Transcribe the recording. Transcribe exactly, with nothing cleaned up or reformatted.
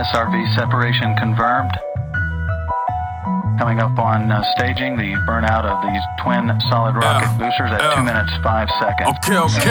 S R V separation confirmed. Coming up on uh, staging, the burnout of these twin solid rocket yeah. boosters at yeah. two minutes, five seconds. Okay, okay.